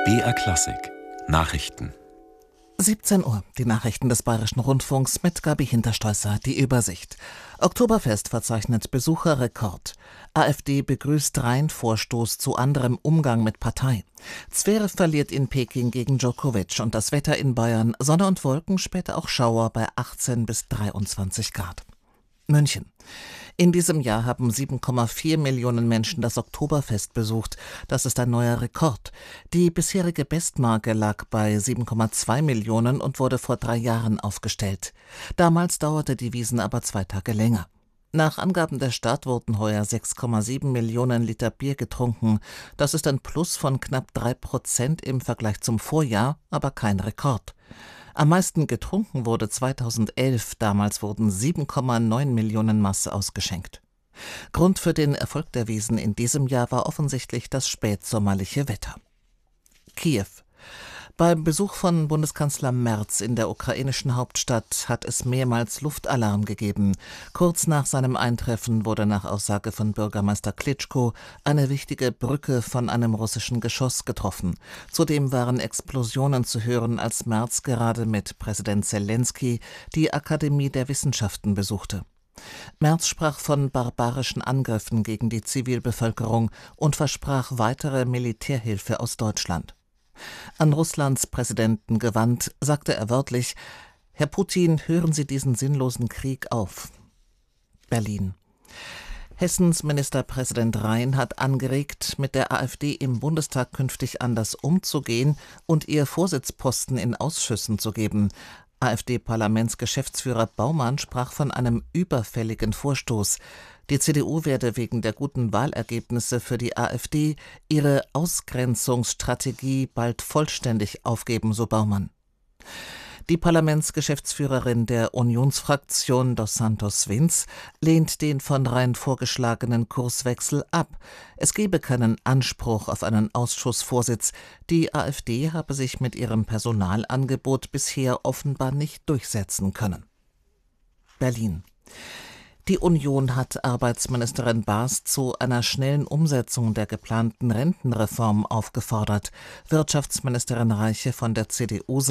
BR Klassik Nachrichten. 17 Uhr, die Nachrichten des Bayerischen Rundfunks mit Gabi Hinterstoesser, die Übersicht. Oktoberfest verzeichnet Besucherrekord. AfD begrüßt Rhein-Vorstoß zu anderem Umgang mit Partei. Zverev verliert in Peking gegen Djokovic und das Wetter in Bayern, Sonne und Wolken, später auch Schauer bei 18 bis 23 Grad. München. In diesem Jahr haben 7,4 Millionen Menschen das Oktoberfest besucht. Das ist ein neuer Rekord. Die bisherige Bestmarke lag bei 7,2 Millionen und wurde vor 3 Jahren aufgestellt. Damals dauerte die Wiesn aber 2 Tage länger. Nach Angaben der Stadt wurden heuer 6,7 Millionen Liter Bier getrunken. Das ist ein Plus von knapp 3% im Vergleich zum Vorjahr, aber kein Rekord. Am meisten getrunken wurde 2011, damals wurden 7,9 Millionen Maß ausgeschenkt. Grund für den Erfolg der Wiesn in diesem Jahr war offensichtlich das spätsommerliche Wetter. Kiew. Beim Besuch von Bundeskanzler Merz in der ukrainischen Hauptstadt hat es mehrmals Luftalarm gegeben. Kurz nach seinem Eintreffen wurde nach Aussage von Bürgermeister Klitschko eine wichtige Brücke von einem russischen Geschoss getroffen. Zudem waren Explosionen zu hören, als Merz gerade mit Präsident Selenskyj die Akademie der Wissenschaften besuchte. Merz sprach von barbarischen Angriffen gegen die Zivilbevölkerung und versprach weitere Militärhilfe aus Deutschland. An Russlands Präsidenten gewandt, sagte er wörtlich: Herr Putin, hören Sie diesen sinnlosen Krieg auf. Berlin. Hessens Ministerpräsident Rhein hat angeregt, mit der AfD im Bundestag künftig anders umzugehen und ihr Vorsitzposten in Ausschüssen zu geben. AfD-Parlamentsgeschäftsführer Baumann sprach von einem überfälligen Vorstoß. Die CDU werde wegen der guten Wahlergebnisse für die AfD ihre Ausgrenzungsstrategie bald vollständig aufgeben, so Baumann. Die Parlamentsgeschäftsführerin der Unionsfraktion Dos Santos Vins lehnt den von Rhein vorgeschlagenen Kurswechsel ab. Es gebe keinen Anspruch auf einen Ausschussvorsitz. Die AfD habe sich mit ihrem Personalangebot bisher offenbar nicht durchsetzen können. Berlin. Die Union hat Arbeitsministerin Baas zu einer schnellen Umsetzung der geplanten Rentenreform aufgefordert. Wirtschaftsministerin Reiche von der CDU